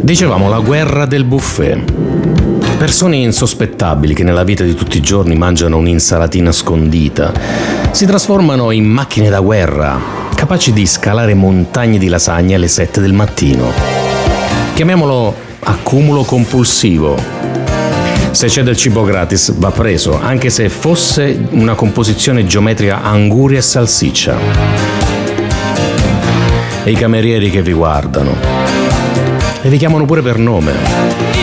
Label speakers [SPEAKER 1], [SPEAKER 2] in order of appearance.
[SPEAKER 1] Dicevamo la guerra del buffet. Persone insospettabili che nella vita di tutti i giorni mangiano un'insalatina scondita si trasformano in macchine da guerra, capaci di scalare montagne di lasagne alle 7 del mattino. Chiamiamolo accumulo compulsivo. Se c'è del cibo gratis va preso, anche se fosse una composizione geometrica anguria e salsiccia. E i camerieri che vi guardano e vi chiamano pure per nome.